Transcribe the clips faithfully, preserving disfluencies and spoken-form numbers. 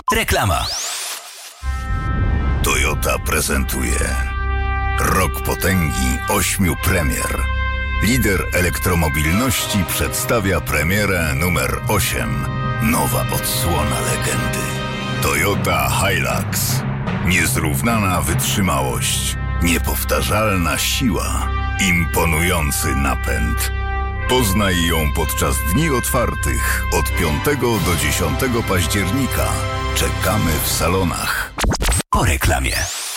Reklama. Toyota prezentuje Rok potęgi ośmiu premier. Lider elektromobilności przedstawia premierę numer osiem. Nowa odsłona legendy. Toyota Hilux. Niezrównana wytrzymałość, niepowtarzalna siła, imponujący napęd. Poznaj ją podczas dni otwartych od piątego do dziesiątego października. Czekamy w salonach. Po reklamie.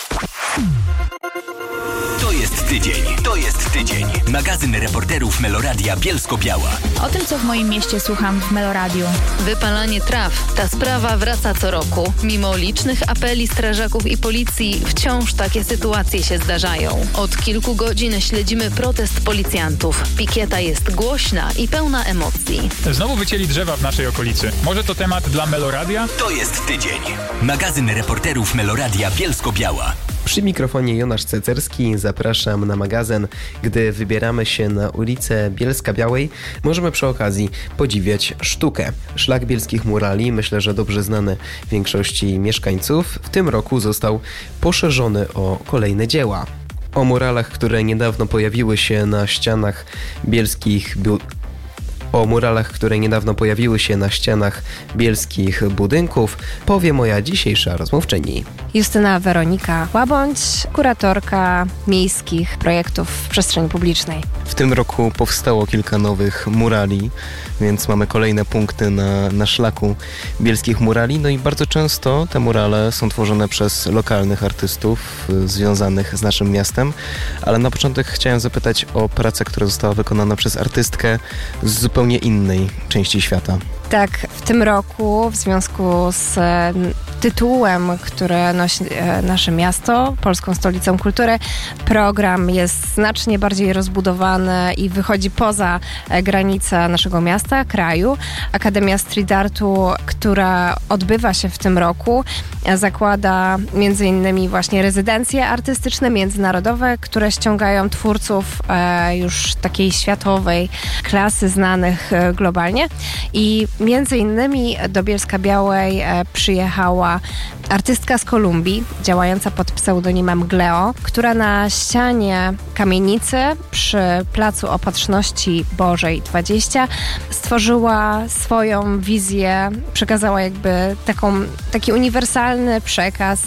To jest tydzień, to jest tydzień. Magazyn reporterów Meloradia Bielsko-Biała. O tym, co w moim mieście słucham w Meloradiu. Wypalanie traw. Ta sprawa wraca co roku. Mimo licznych apeli strażaków i policji, wciąż takie sytuacje się zdarzają. Od kilku godzin śledzimy protest policjantów. Pikieta jest głośna i pełna emocji. Znowu wycięli drzewa w naszej okolicy. Może to temat dla Meloradia? To jest tydzień. Magazyn reporterów Meloradia Bielsko-Biała. Przy mikrofonie Jonasz Cecerski, zapraszam na magazyn. Gdy wybieramy się na ulicę Bielska-Białej, możemy przy okazji podziwiać sztukę. Szlak bielskich murali, myślę, że dobrze znany większości mieszkańców, w tym roku został poszerzony o kolejne dzieła. O muralach, które niedawno pojawiły się na ścianach bielskich bu- O muralach, które niedawno pojawiły się na ścianach bielskich budynków, powie moja dzisiejsza rozmówczyni. Justyna Weronika Łabądź, kuratorka miejskich projektów w przestrzeni publicznej. W tym roku powstało kilka nowych murali, więc mamy kolejne punkty na, na szlaku bielskich murali. No i bardzo często te murale są tworzone przez lokalnych artystów y, związanych z naszym miastem. Ale na początek chciałem zapytać o pracę, która została wykonana przez artystkę z zupełnie innej części świata. Tak, w tym roku w związku z e, tytułem, który nosi e, nasze miasto, Polską Stolicą Kultury, program jest znacznie bardziej rozbudowany i wychodzi poza e, granice naszego miasta, kraju. Akademia Street Artu, która odbywa się w tym roku, e, zakłada między innymi właśnie rezydencje artystyczne, międzynarodowe, które ściągają twórców e, już takiej światowej klasy, znanych e, globalnie. I między innymi do Bielska-Białej e, przyjechała artystka z Kolumbii, działająca pod pseudonimem Gleo, która na ścianie kamienicy przy Placu Opatrzności Bożej dwadzieścia stworzyła swoją wizję, przekazała jakby taką, taki uniwersalny przekaz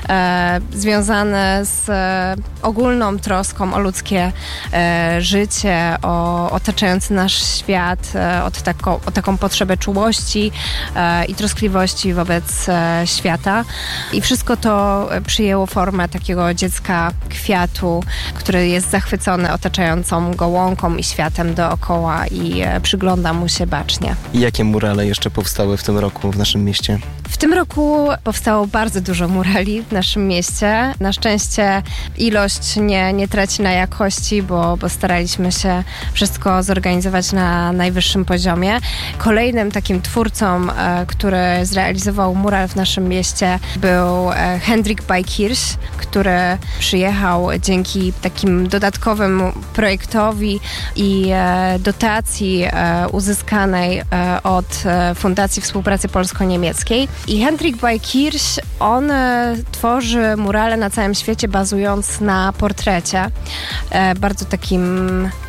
e, związany z e, ogólną troską o ludzkie e, życie, o otaczający nasz świat, e, o, tako, o taką potrzebę czułości e, i troskliwości wobec e, świata. I wszystko to przyjęło formę takiego dziecka kwiatu, który jest zachwycony otaczającą go łąką i światem dookoła i e, przygląda mu się bacznie. I jakie murale jeszcze powstały w tym roku w naszym mieście? W tym roku powstało bardzo dużo murali w naszym mieście. Na szczęście ilość nie, nie traci na jakości, bo, bo staraliśmy się wszystko zorganizować na najwyższym poziomie. Kolejnym takim twórcą, e, który zrealizował mural w naszym mieście, był e, Hendrik Bajkirch, który przyjechał dzięki takim dodatkowym projektowi i e, dotacji e, uzyskanej e, od e, Fundacji Współpracy Polsko-Niemieckiej. I Hendrik Bajkirch, on e, tworzy murale na całym świecie, bazując na portrecie, e, bardzo takim,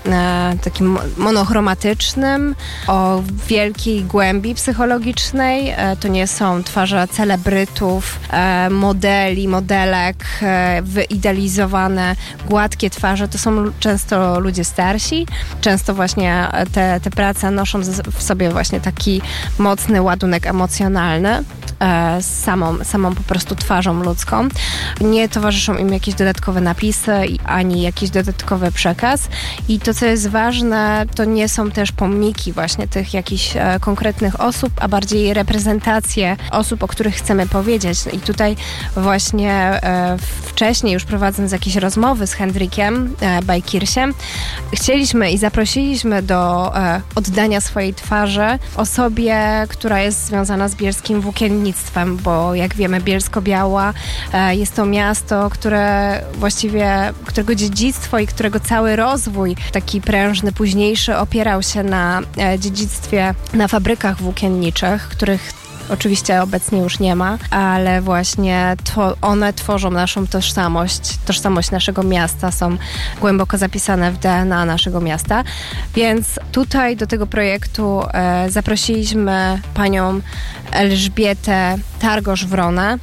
e, takim monochromatycznym, o wielkiej głębi psychologicznej. E, to nie są twarze celebrytów, e, modeli, modelek, e, wyidealizowane, gładkie twarze. To są często ludzie starsi. Często właśnie te, te prace noszą w sobie właśnie taki mocny ładunek emocjonalny. Z samą, samą po prostu twarzą ludzką. Nie towarzyszą im jakieś dodatkowe napisy ani jakiś dodatkowy przekaz. I to, co jest ważne, to nie są też pomniki właśnie tych jakichś e, konkretnych osób, a bardziej reprezentacje osób, o których chcemy powiedzieć. I tutaj właśnie e, wcześniej, już prowadząc jakieś rozmowy z Hendrikiem e, Bajkirchem, chcieliśmy i zaprosiliśmy do e, oddania swojej twarzy osobie, która jest związana z bielskim włókiennictwem, bo jak wiemy, Bielsko-Biała e, jest to miasto, które właściwie, którego dziedzictwo i którego cały rozwój taki prężny, późniejszy opierał się na e, dziedzictwie, na fabrykach włókienniczych, których oczywiście obecnie już nie ma, ale właśnie to one tworzą naszą tożsamość, tożsamość naszego miasta, są głęboko zapisane w D N A naszego miasta. Więc tutaj do tego projektu e, zaprosiliśmy panią Elżbietę Targosz-Wronę,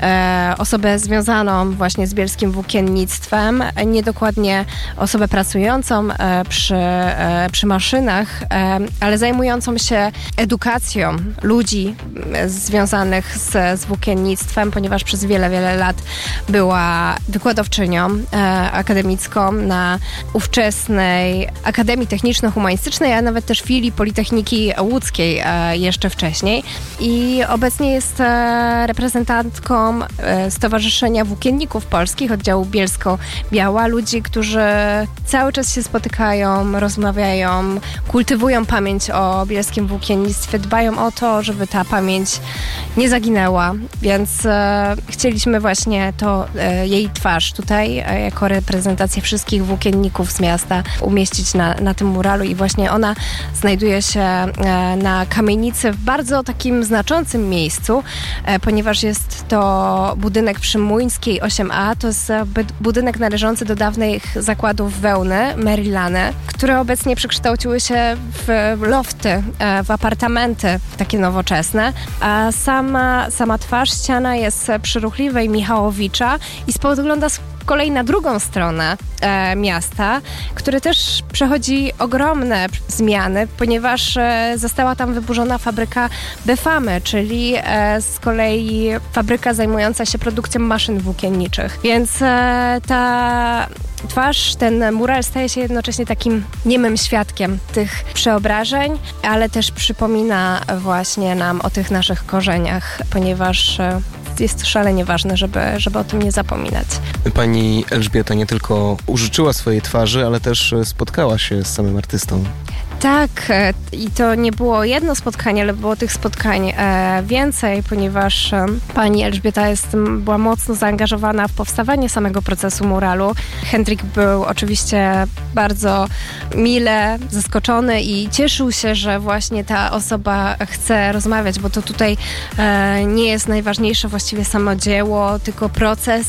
e, osobę związaną właśnie z bielskim włókiennictwem, niedokładnie osobę pracującą e, przy, e, przy maszynach, e, ale zajmującą się edukacją ludzi e, związanych z, z włókiennictwem, ponieważ przez wiele, wiele lat była wykładowczynią e, akademicką na ówczesnej Akademii Techniczno-Humanistycznej, a nawet też filii Politechniki Łódzkiej e, jeszcze wcześniej. I obecnie jest e, reprezentantką e, Stowarzyszenia Włókienników Polskich, oddziału Bielsko-Biała. Ludzi, którzy cały czas się spotykają, rozmawiają, kultywują pamięć o bielskim włókiennictwie, dbają o to, żeby ta pamięć nie zaginęła. Więc e, chcieliśmy właśnie to, e, jej twarz tutaj, e, jako reprezentację wszystkich włókienników z miasta umieścić na, na tym muralu i właśnie ona znajduje się e, na kamienicy w bardzo takim znaczącym miejscu, e, ponieważ jest to budynek przy Młyńskiej osiem A. To jest budynek należący do dawnych zakładów wełny Merillany, które obecnie przekształciły się w lofty, e, w apartamenty takie nowoczesne. A sama, sama twarz ściana jest przy Ruchliwej Michałowicza i spogląda z kolei na drugą stronę e, miasta, które też przechodzi ogromne zmiany, ponieważ e, została tam wyburzona fabryka Befamy, czyli e, z kolei fabryka zajmująca się produkcją maszyn włókienniczych. Więc e, ta twarz, ten mural staje się jednocześnie takim niemym świadkiem tych przeobrażeń, ale też przypomina właśnie nam o tych naszych korzeniach, ponieważ e, jest szalenie ważne, żeby, żeby o tym nie zapominać. Pani Elżbieta nie tylko użyczyła swojej twarzy, ale też spotkała się z samym artystą. Tak, i to nie było jedno spotkanie, ale było tych spotkań e, więcej, ponieważ e, pani Elżbieta jest, była mocno zaangażowana w powstawanie samego procesu muralu. Hendrik był oczywiście bardzo mile zaskoczony i cieszył się, że właśnie ta osoba chce rozmawiać, bo to tutaj e, nie jest najważniejsze właściwie samo dzieło, tylko proces.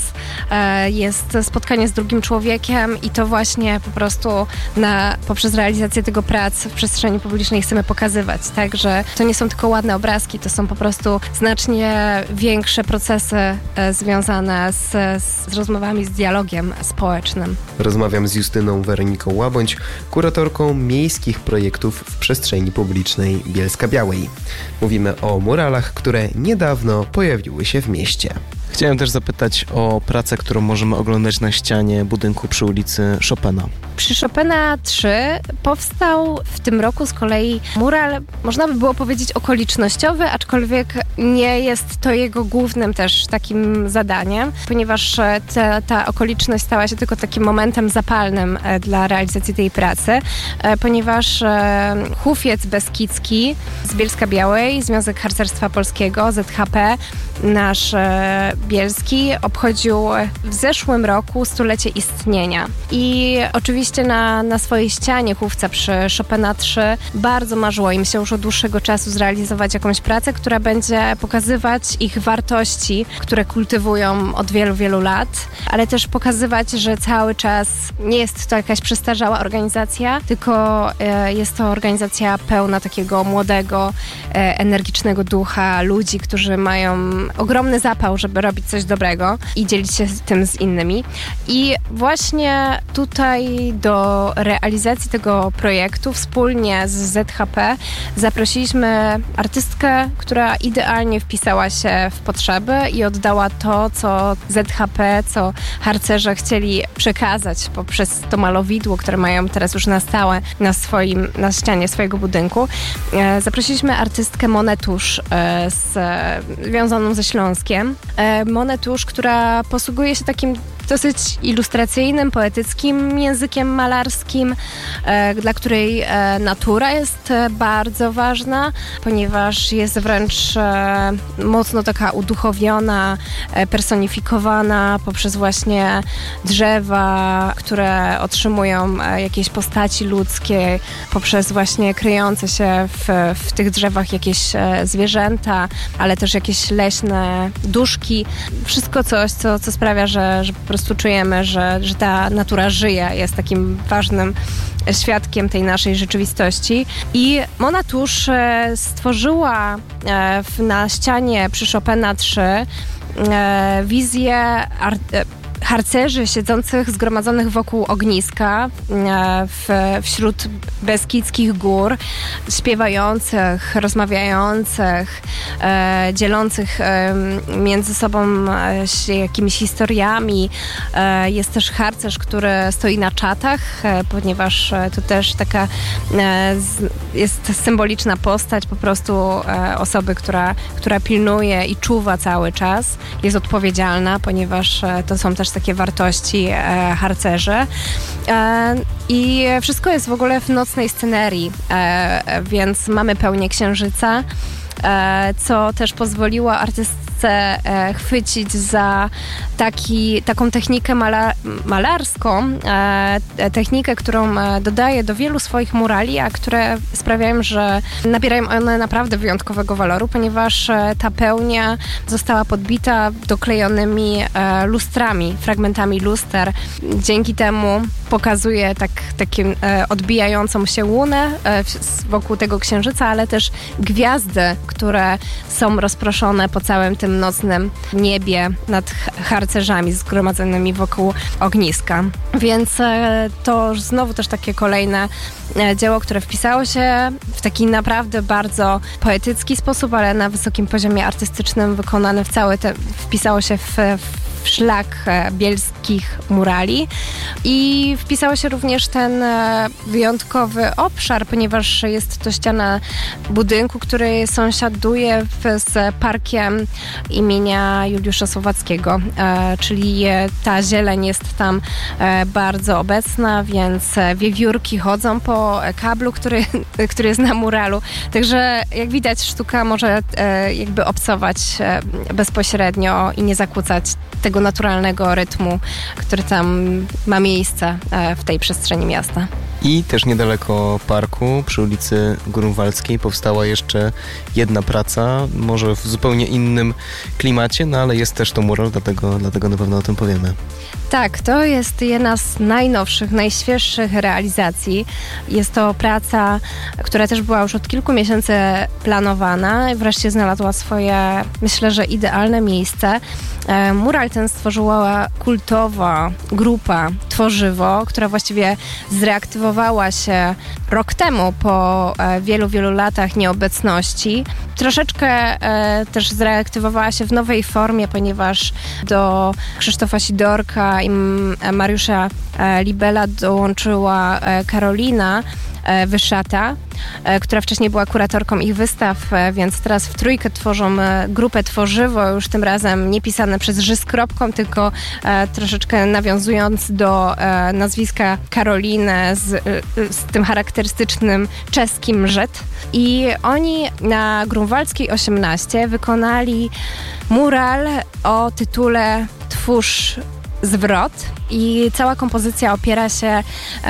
E, jest spotkanie z drugim człowiekiem i to właśnie po prostu na, poprzez realizację tego pracy w przestrzeni publicznej chcemy pokazywać. Także to nie są tylko ładne obrazki, to są po prostu znacznie większe procesy e, związane z, z rozmowami, z dialogiem społecznym. Rozmawiam z Justyną Weroniką Łabądź, kuratorką miejskich projektów w przestrzeni publicznej Bielska-Białej. Mówimy o muralach, które niedawno pojawiły się w mieście. Chciałem też zapytać o pracę, którą możemy oglądać na ścianie budynku przy ulicy Chopina. Przy Chopina trzy powstał w tym roku z kolei mural, można by było powiedzieć okolicznościowy, aczkolwiek nie jest to jego głównym też takim zadaniem, ponieważ ta, ta okoliczność stała się tylko takim momentem zapalnym dla realizacji tej pracy, ponieważ Hufiec Beskidzki z Bielska-Białej, Związek Harcerstwa Polskiego, Z H P, nasz bielski, obchodził w zeszłym roku stulecie istnienia. I oczywiście na, na swojej ścianie Hufca przy Chopina trzy bardzo marzyło im się już od dłuższego czasu zrealizować jakąś pracę, która będzie pokazywać ich wartości, które kultywują od wielu, wielu lat, ale też pokazywać, że cały czas nie jest to jakaś przestarzała organizacja, tylko e, jest to organizacja pełna takiego młodego, e, energicznego ducha, ludzi, którzy mają ogromny zapał, żeby robić coś dobrego i dzielić się tym z innymi. I właśnie tutaj do realizacji tego projektu wspólnie z Z H P zaprosiliśmy artystkę, która idealnie wpisała się w potrzeby i oddała to, co Z H P, co harcerze chcieli przekazać poprzez to malowidło, które mają teraz już na stałe na swoim, na ścianie swojego budynku. Zaprosiliśmy artystkę Monę Tusz, z, związaną ze Śląskiem. Monę Tusz, która posługuje się takim dosyć ilustracyjnym, poetyckim językiem malarskim, e, dla której e, natura jest e, bardzo ważna, ponieważ jest wręcz e, mocno taka uduchowiona, e, personifikowana poprzez właśnie drzewa, które otrzymują e, jakieś postaci ludzkie, poprzez właśnie kryjące się w, w tych drzewach jakieś e, zwierzęta, ale też jakieś leśne duszki. Wszystko coś, co, co sprawia, że, że po prostu czujemy, że, że ta natura żyje, jest takim ważnym świadkiem tej naszej rzeczywistości. I Mona Tusz e, stworzyła e, w, na ścianie przy Chopina trzy e, wizję ar, e, harcerzy siedzących, zgromadzonych wokół ogniska e, w, wśród beskidzkich gór, śpiewających, rozmawiających, e, dzielących e, między sobą e, się jakimiś historiami. E, jest też harcerz, który stoi na czatach, e, ponieważ e, to też taka e, z, jest symboliczna postać po prostu e, osoby, która, która pilnuje i czuwa cały czas. Jest odpowiedzialna, ponieważ e, to są też takie wartości e, harcerzy. E, I wszystko jest w ogóle w nocnej scenerii, e, więc mamy pełnię księżyca, e, co też pozwoliło artystce e, chwycić za taki, taką technikę mala, malarską, e, technikę, którą dodaje do wielu swoich murali, a które sprawiają, że nabierają one naprawdę wyjątkowego waloru, ponieważ e, ta pełnia została podbita doklejonymi e, lustrami, fragmentami luster. Dzięki temu pokazuje tak, taką e, odbijającą się łunę e, wokół tego księżyca, ale też gwiazdy, które są rozproszone po całym tym nocnym niebie nad harcerzami zgromadzonymi wokół ogniska. Więc e, to znowu też takie kolejne e, dzieło, które wpisało się w taki naprawdę bardzo poetycki sposób, ale na wysokim poziomie artystycznym wykonane w cały te, wpisało się w, w w szlak bielskich murali i wpisało się również ten wyjątkowy obszar, ponieważ jest to ściana budynku, który sąsiaduje z parkiem imienia Juliusza Słowackiego, czyli ta zieleń jest tam bardzo obecna, więc wiewiórki chodzą po kablu, który, który jest na muralu. Także jak widać, sztuka może jakby obcować bezpośrednio i nie zakłócać tego naturalnego rytmu, który tam ma miejsce w tej przestrzeni miasta. I też niedaleko parku, przy ulicy Grunwaldzkiej, powstała jeszcze jedna praca, może w zupełnie innym klimacie, no ale jest też to mural, dlatego, dlatego na pewno o tym powiemy. Tak, to jest jedna z najnowszych, najświeższych realizacji. Jest to praca, która też była już od kilku miesięcy planowana i wreszcie znalazła swoje, myślę, że idealne miejsce. Mural ten stworzyła kultowa grupa Tworzywo, która właściwie zreaktywowała się rok temu po wielu, wielu latach nieobecności. Troszeczkę też zreaktywowała się w nowej formie, ponieważ do Krzysztofa Sidorka i Mariusza Libela dołączyła Karolina Wyszata, która wcześniej była kuratorką ich wystaw, więc teraz w trójkę tworzą grupę Tworzywo, już tym razem nie pisane przez ży z kropką, tylko troszeczkę nawiązując do nazwiska Karoliny z, z tym charakterystycznym czeskim Żyd. I oni na Grunwaldzkiej osiemnaście wykonali mural o tytule Twórz zwrot i cała kompozycja opiera się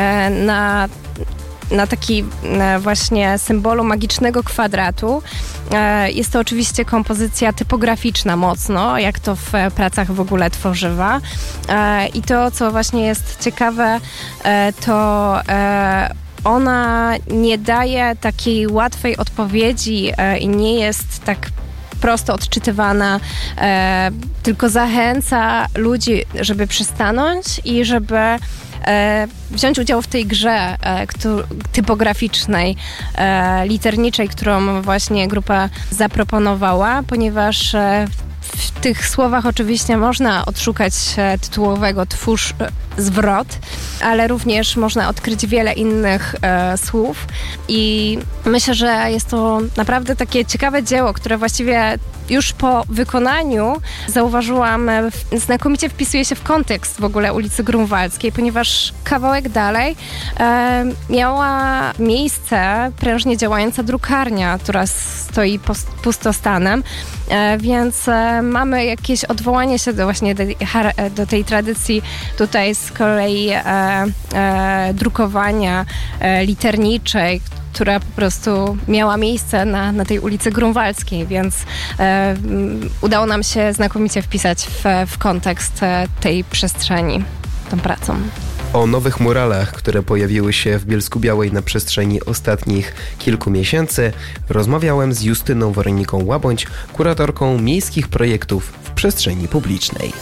na na taki właśnie symbolu magicznego kwadratu. Jest to oczywiście kompozycja typograficzna mocno, jak to w pracach w ogóle Tworzywa. I to, co właśnie jest ciekawe, to ona nie daje takiej łatwej odpowiedzi i nie jest tak prosto odczytywana, e, tylko zachęca ludzi, żeby przystanąć i żeby e, wziąć udział w tej grze e, któr, typograficznej, e, literniczej, którą właśnie grupa zaproponowała, ponieważ e, w tych słowach oczywiście można odszukać e, tytułowego twórz zwrot, ale również można odkryć wiele innych e, słów i myślę, że jest to naprawdę takie ciekawe dzieło, które właściwie już po wykonaniu zauważyłam, znakomicie wpisuje się w kontekst w ogóle ulicy Grunwaldzkiej, ponieważ kawałek dalej e, miała miejsce prężnie działająca drukarnia, która stoi pustostanem, e, więc e, mamy jakieś odwołanie się do właśnie do, do tej tradycji tutaj z kolei e, e, drukowania e, literniczej, która po prostu miała miejsce na, na tej ulicy Grunwaldzkiej, więc e, udało nam się znakomicie wpisać w, w kontekst e, tej przestrzeni tą pracą. O nowych muralach, które pojawiły się w Bielsku-Białej na przestrzeni ostatnich kilku miesięcy, rozmawiałem z Justyną Woroniką-Łabądź, kuratorką miejskich projektów w przestrzeni publicznej.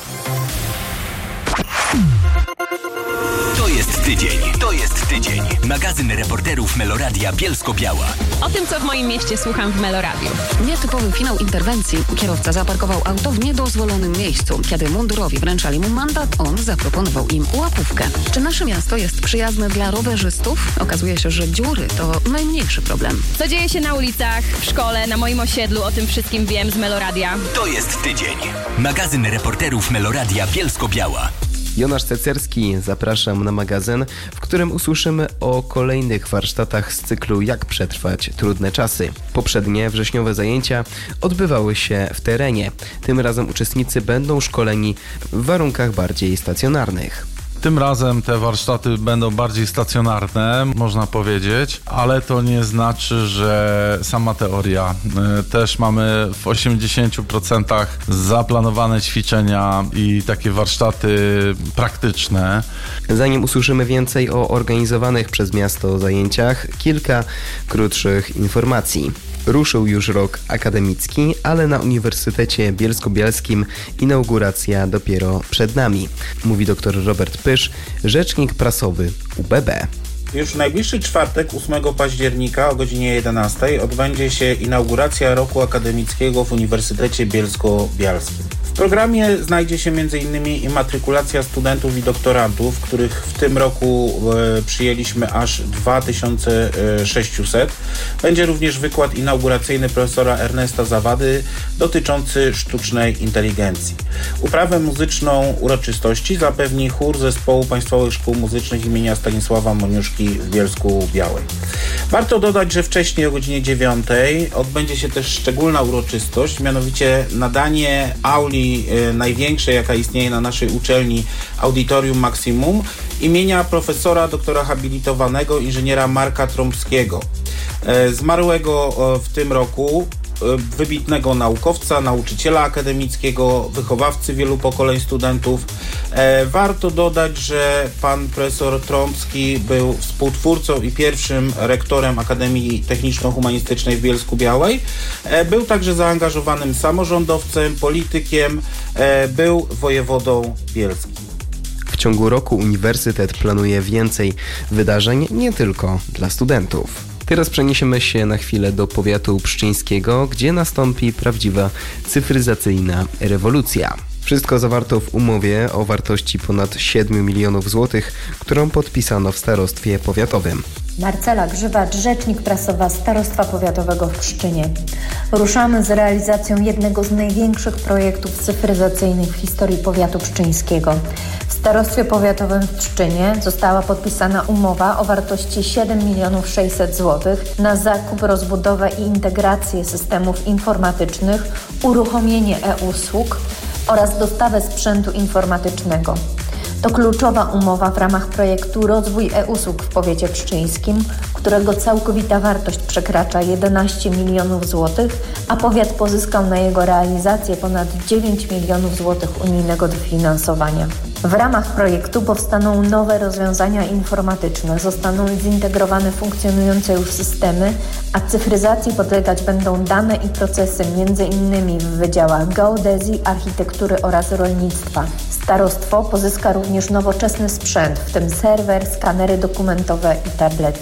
To jest tydzień. To jest tydzień. Magazyn reporterów Meloradia Bielsko-Biała. O tym, co w moim mieście słucham w Meloradiu. Nietypowy finał interwencji. Kierowca zaparkował auto w niedozwolonym miejscu. Kiedy mundurowi wręczali mu mandat, on zaproponował im łapówkę. Czy nasze miasto jest przyjazne dla rowerzystów? Okazuje się, że dziury to najmniejszy problem. Co dzieje się na ulicach, w szkole, na moim osiedlu, o tym wszystkim wiem z Meloradia. To jest tydzień. Magazyn reporterów Meloradia Bielsko-Biała. Jonasz Cecerski, zapraszam na magazyn, w którym usłyszymy o kolejnych warsztatach z cyklu Jak przetrwać trudne czasy. Poprzednie wrześniowe zajęcia odbywały się w terenie. Tym razem uczestnicy będą szkoleni w warunkach bardziej stacjonarnych. Tym razem te warsztaty będą bardziej stacjonarne, można powiedzieć, ale to nie znaczy, że sama teoria. Też mamy w osiemdziesięciu procentach zaplanowane ćwiczenia i takie warsztaty praktyczne. Zanim usłyszymy więcej o organizowanych przez miasto zajęciach, kilka krótszych informacji. Ruszył już rok akademicki, ale na Uniwersytecie Bielsko-Bielskim inauguracja dopiero przed nami, mówi dr Robert Pysz, rzecznik prasowy U B B. Już w najbliższy czwartek, ósmego października o godzinie jedenastej odbędzie się inauguracja roku akademickiego w Uniwersytecie Bielsko-Bialskim. W programie znajdzie się między innymi immatrykulacja studentów i doktorantów, których w tym roku e, przyjęliśmy aż dwa tysiące sześćset. Będzie również wykład inauguracyjny profesora Ernesta Zawady dotyczący sztucznej inteligencji. Uprawę muzyczną uroczystości zapewni chór Zespołu Państwowych Szkół Muzycznych imienia Stanisława Moniuszki w Bielsku-Białej. Warto dodać, że wcześniej o godzinie dziewiątej odbędzie się też szczególna uroczystość, mianowicie nadanie auli e, największej, jaka istnieje na naszej uczelni, Auditorium Maximum, imienia profesora doktora habilitowanego inżyniera Marka Trąbskiego, e, zmarłego e, w tym roku, wybitnego naukowca, nauczyciela akademickiego, wychowawcy wielu pokoleń studentów. E, warto dodać, że pan profesor Trąbski był współtwórcą i pierwszym rektorem Akademii Techniczno-Humanistycznej w Bielsku-Białej. E, był także zaangażowanym samorządowcem, politykiem, e, był wojewodą bielskim. W ciągu roku uniwersytet planuje więcej wydarzeń, nie tylko dla studentów. Teraz przeniesiemy się na chwilę do powiatu pszczyńskiego, gdzie nastąpi prawdziwa cyfryzacyjna rewolucja. Wszystko zawarto w umowie o wartości ponad siedmiu milionów złotych, którą podpisano w starostwie powiatowym. Marcela Grzywacz, rzecznik prasowa Starostwa Powiatowego w Pszczynie. Ruszamy z realizacją jednego z największych projektów cyfryzacyjnych w historii powiatu pszczyńskiego. W Starostwie Powiatowym w Pszczynie została podpisana umowa o wartości siedem milionów sześćset złotych na zakup, rozbudowę i integrację systemów informatycznych, uruchomienie e-usług oraz dostawę sprzętu informatycznego. To kluczowa umowa w ramach projektu Rozwój e-usług w powiecie pszczyńskim, którego całkowita wartość przekracza jedenaście milionów złotych, a powiat pozyskał na jego realizację ponad dziewięć milionów złotych unijnego dofinansowania. W ramach projektu powstaną nowe rozwiązania informatyczne, zostaną zintegrowane funkcjonujące już systemy, a cyfryzacji podlegać będą dane i procesy między innymi w wydziałach geodezji, architektury oraz rolnictwa. Starostwo pozyska również nowoczesny sprzęt, w tym serwer, skanery dokumentowe i tablety.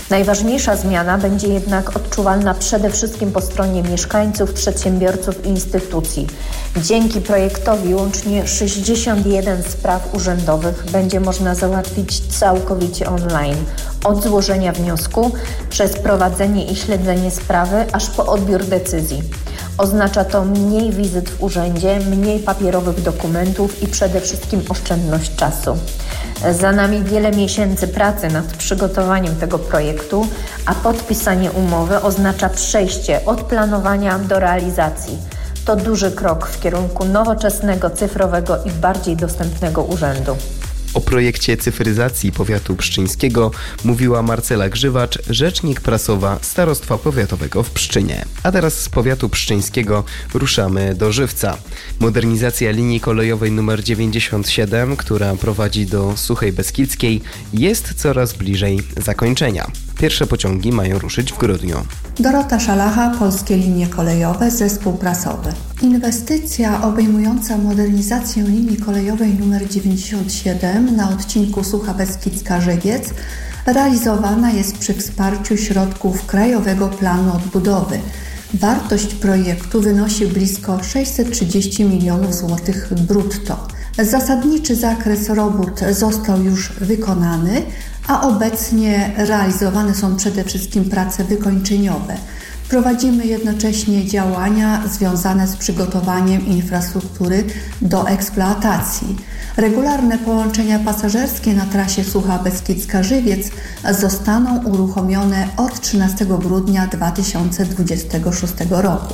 Najważniejsza zmiana będzie jednak odczuwalna przede wszystkim po stronie mieszkańców, przedsiębiorców i instytucji. Dzięki projektowi łącznie sześćdziesiąt jeden spraw urzędowych będzie można załatwić całkowicie online. Od złożenia wniosku, przez prowadzenie i śledzenie sprawy, aż po odbiór decyzji. Oznacza to mniej wizyt w urzędzie, mniej papierowych dokumentów i przede wszystkim oszczędność czasu. Za nami wiele miesięcy pracy nad przygotowaniem tego projektu, a podpisanie umowy oznacza przejście od planowania do realizacji. To duży krok w kierunku nowoczesnego, cyfrowego i bardziej dostępnego urzędu. O projekcie cyfryzacji powiatu pszczyńskiego mówiła Marcela Grzywacz, rzecznik prasowa Starostwa Powiatowego w Pszczynie. A teraz z powiatu pszczyńskiego ruszamy do Żywca. Modernizacja linii kolejowej numer dziewięćdziesiąt siedem, która prowadzi do Suchej Beskidzkiej, jest coraz bliżej zakończenia. Pierwsze pociągi mają ruszyć w grudniu. Dorota Szalacha, Polskie Linie Kolejowe, Zespół Prasowy. Inwestycja obejmująca modernizację linii kolejowej nr dziewięćdziesiąt siedem na odcinku Sucha Beskidzka-Żywiec realizowana jest przy wsparciu środków Krajowego Planu Odbudowy. Wartość projektu wynosi blisko sześćset trzydzieści milionów złotych brutto. Zasadniczy zakres robót został już wykonany, a obecnie realizowane są przede wszystkim prace wykończeniowe. Prowadzimy jednocześnie działania związane z przygotowaniem infrastruktury do eksploatacji. Regularne połączenia pasażerskie na trasie Sucha Beskidzka-Żywiec zostaną uruchomione od trzynastego grudnia dwa tysiące dwudziestego szóstego roku.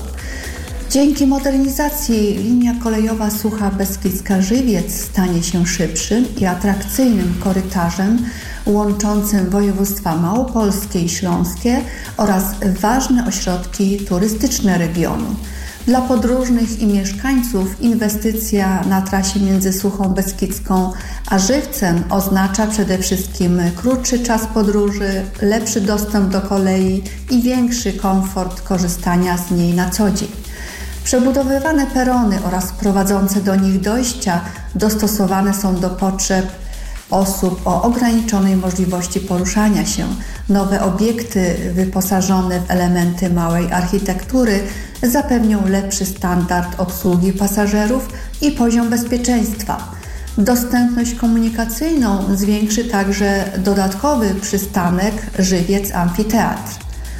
Dzięki modernizacji linia kolejowa Sucha Beskidzka-Żywiec stanie się szybszym i atrakcyjnym korytarzem łączącym województwa małopolskie i śląskie oraz ważne ośrodki turystyczne regionu. Dla podróżnych i mieszkańców inwestycja na trasie między Suchą Beskidzką a Żywcem oznacza przede wszystkim krótszy czas podróży, lepszy dostęp do kolei i większy komfort korzystania z niej na co dzień. Przebudowywane perony oraz prowadzące do nich dojścia dostosowane są do potrzeb osób o ograniczonej możliwości poruszania się. Nowe obiekty wyposażone w elementy małej architektury zapewnią lepszy standard obsługi pasażerów i poziom bezpieczeństwa. Dostępność komunikacyjną zwiększy także dodatkowy przystanek Żywiec Amfiteatr.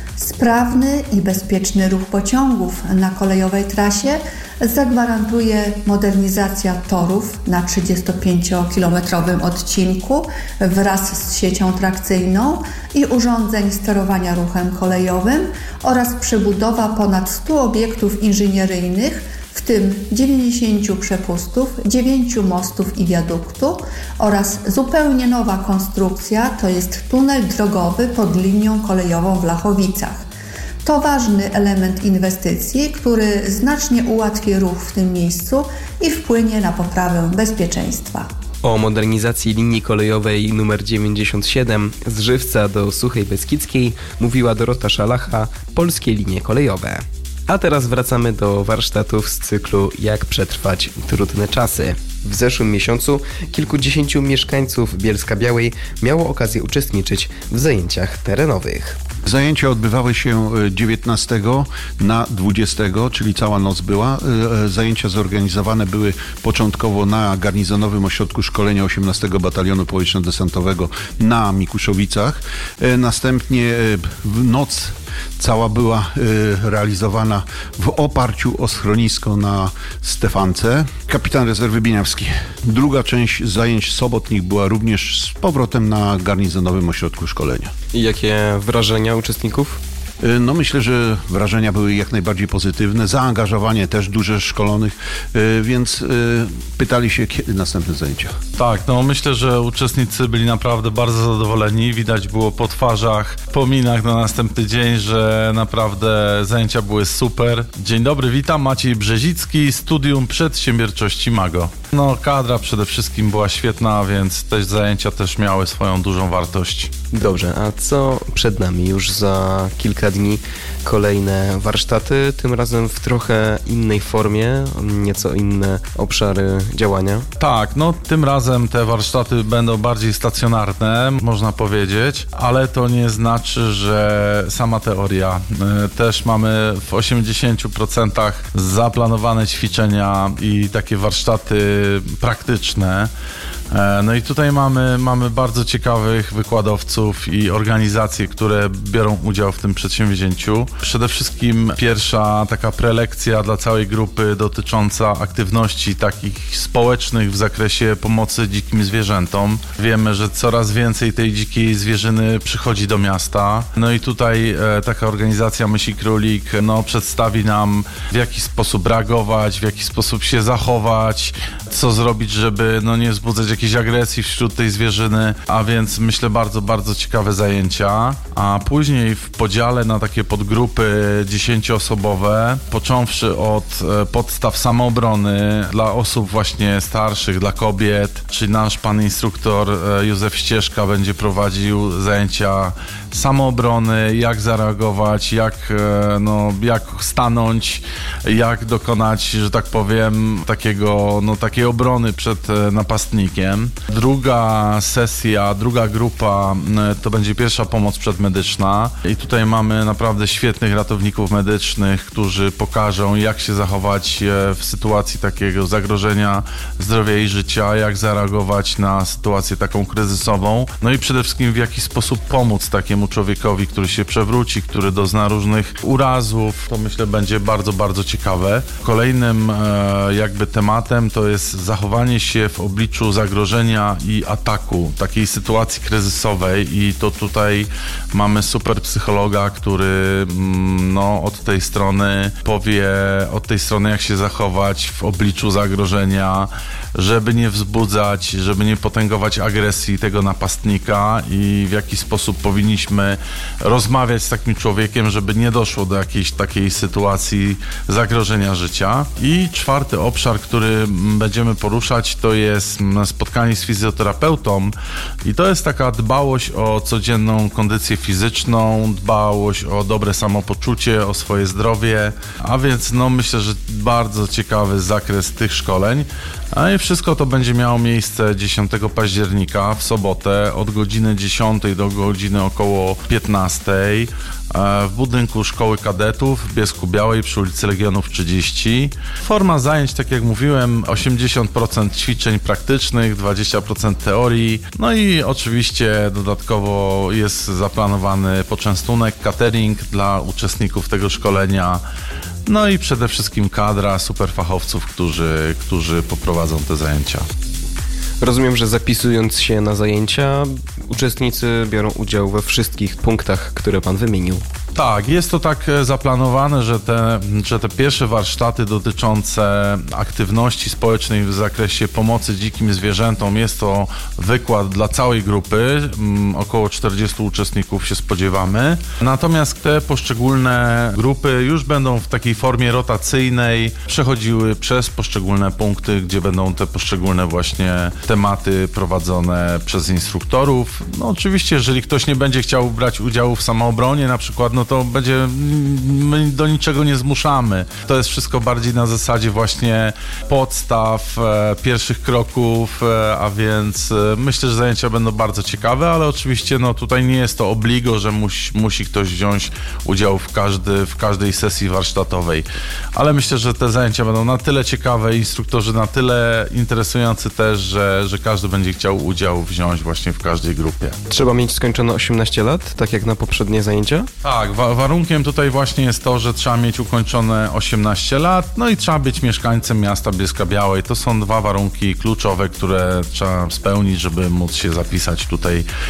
Sprawny i bezpieczny ruch pociągów na kolejowej trasie zagwarantuje modernizacja torów na trzydziestopięciokilometrowym odcinku wraz z siecią trakcyjną i urządzeń sterowania ruchem kolejowym oraz przebudowa ponad stu obiektów inżynieryjnych, w tym dziewięćdziesięciu przepustów, dziewięciu mostów i wiaduktu oraz zupełnie nowa konstrukcja, to jest tunel drogowy pod linią kolejową w Lachowicach. To ważny element inwestycji, który znacznie ułatwi ruch w tym miejscu i wpłynie na poprawę bezpieczeństwa. O modernizacji linii kolejowej nr dziewięćdziesiąt siedem z Żywca do Suchej Beskidzkiej mówiła Dorota Szalacha, Polskie Linie Kolejowe. A teraz wracamy do warsztatów z cyklu Jak przetrwać trudne czasy. W zeszłym miesiącu kilkudziesięciu mieszkańców Bielska-Białej miało okazję uczestniczyć w zajęciach terenowych. Zajęcia odbywały się dziewiętnastego na dwudziestego, czyli cała noc była. Zajęcia zorganizowane były początkowo na garnizonowym ośrodku szkolenia osiemnastego Batalionu Powietrzno-Desantowego na Mikuszowicach. Następnie w noc cała była realizowana w oparciu o schronisko na Stefance. Kapitan rezerwy Bieniawski. Druga część zajęć sobotnich była również z powrotem na garnizonowym ośrodku szkolenia. I jakie wrażenia uczestników? No myślę, że wrażenia były jak najbardziej pozytywne, zaangażowanie też duże szkolonych, więc pytali się, kiedy następne zajęcia. Tak, no myślę, że uczestnicy byli naprawdę bardzo zadowoleni. Widać było po twarzach, po minach na następny dzień, że naprawdę zajęcia były super. Dzień dobry, witam, Maciej Brzezicki, Studium Przedsiębiorczości Mago. No kadra przede wszystkim była świetna, więc te zajęcia też miały swoją dużą wartość. Dobrze, a co przed nami? Już za kilka dni kolejne warsztaty, tym razem w trochę innej formie, nieco inne obszary działania. Tak, no tym razem te warsztaty będą bardziej stacjonarne, można powiedzieć, ale to nie znaczy, że sama teoria. Też mamy w osiemdziesięciu procentach zaplanowane ćwiczenia i takie warsztaty praktyczne. No i tutaj mamy, mamy bardzo ciekawych wykładowców i organizacje, które biorą udział w tym przedsięwzięciu. Przede wszystkim pierwsza taka prelekcja dla całej grupy dotycząca aktywności takich społecznych w zakresie pomocy dzikim zwierzętom. Wiemy, że coraz więcej tej dzikiej zwierzyny przychodzi do miasta. No i tutaj e, taka organizacja Mysi Królik no, przedstawi nam, w jaki sposób reagować, w jaki sposób się zachować, co zrobić, żeby no, nie wzbudzać jakiejś agresji wśród tej zwierzyny, a więc myślę bardzo, bardzo ciekawe zajęcia. A później w podziale na takie podgrupy dziesięcioosobowe, począwszy od podstaw samoobrony dla osób właśnie starszych, dla kobiet, czyli nasz pan instruktor Józef Ścieżka będzie prowadził zajęcia samoobrony, jak zareagować, jak, no, jak stanąć, jak dokonać, że tak powiem, takiego, no, takiej obrony przed napastnikiem. Druga sesja, druga grupa to będzie pierwsza pomoc przedmedyczna i tutaj mamy naprawdę świetnych ratowników medycznych, którzy pokażą, jak się zachować w sytuacji takiego zagrożenia zdrowia i życia, jak zareagować na sytuację taką kryzysową, no i przede wszystkim w jaki sposób pomóc takiemu człowiekowi, który się przewróci, który dozna różnych urazów. To myślę będzie bardzo, bardzo ciekawe. Kolejnym e, jakby tematem to jest zachowanie się w obliczu zagrożenia i ataku, takiej sytuacji kryzysowej i to tutaj mamy super psychologa, który mm, no, od tej strony powie, od tej strony jak się zachować w obliczu zagrożenia, żeby nie wzbudzać, żeby nie potęgować agresji tego napastnika i w jaki sposób powinniśmy rozmawiać z takim człowiekiem, żeby nie doszło do jakiejś takiej sytuacji zagrożenia życia. I czwarty obszar, który będziemy poruszać, to jest spotkanie z fizjoterapeutą i to jest taka dbałość o codzienną kondycję fizyczną, dbałość o dobre samopoczucie, o swoje zdrowie, a więc no myślę, że bardzo ciekawy zakres tych szkoleń. A i wszystko to będzie miało miejsce dziesiątego października w sobotę od godziny dziesiątej do godziny około piętnastej w budynku Szkoły Kadetów w Bielsku-Białej przy ulicy Legionów trzydzieści. Forma zajęć, tak jak mówiłem, osiemdziesiąt procent ćwiczeń praktycznych, dwadzieścia procent teorii, no i oczywiście dodatkowo jest zaplanowany poczęstunek, catering dla uczestników tego szkolenia. No i przede wszystkim kadra superfachowców, którzy, którzy poprowadzą te zajęcia. Rozumiem, że zapisując się na zajęcia, uczestnicy biorą udział we wszystkich punktach, które pan wymienił. Tak, jest to tak zaplanowane, że te, że te pierwsze warsztaty dotyczące aktywności społecznej w zakresie pomocy dzikim zwierzętom, jest to wykład dla całej grupy, około czterdziestu uczestników się spodziewamy. Natomiast te poszczególne grupy już będą w takiej formie rotacyjnej przechodziły przez poszczególne punkty, gdzie będą te poszczególne właśnie tematy prowadzone przez instruktorów. No oczywiście, jeżeli ktoś nie będzie chciał brać udziału w samoobronie na przykład, no to będzie, my do niczego nie zmuszamy. To jest wszystko bardziej na zasadzie właśnie podstaw, e, pierwszych kroków, e, a więc e, myślę, że zajęcia będą bardzo ciekawe, ale oczywiście no tutaj nie jest to obligo, że musi, musi ktoś wziąć udział w, każdy, w każdej sesji warsztatowej. Ale myślę, że te zajęcia będą na tyle ciekawe, instruktorzy na tyle interesujący też, że, że każdy będzie chciał udział wziąć właśnie w każdej grupie. Trzeba mieć skończone osiemnaście lat, tak jak na poprzednie zajęcia? Tak, wa- warunkiem tutaj właśnie jest to, że trzeba mieć ukończone osiemnaście lat, no i trzeba być mieszkańcem miasta Bielska-Białej. To są dwa warunki kluczowe, które trzeba spełnić, żeby móc się zapisać tutaj